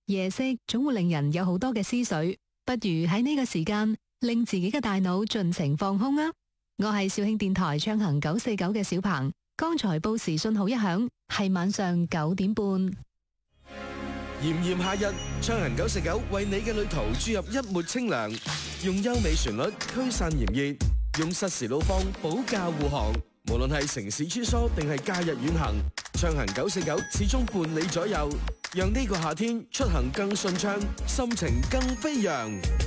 夜色總會令人有好多嘅思緒，不如喺呢個時間令自己嘅大腦盡情放空啊！我係肇慶電台暢行949嘅小鵬，剛才報時信號一響，係晚上9點半。 炎炎夏日，暢行949為你嘅旅途注入一抹清涼，用優美旋律驅散炎熱，用實時路況保駕護航。無論係城市穿梭定係假日遠行，暢行949始終伴你左右，讓呢個夏天出行更順暢，心情更飛揚。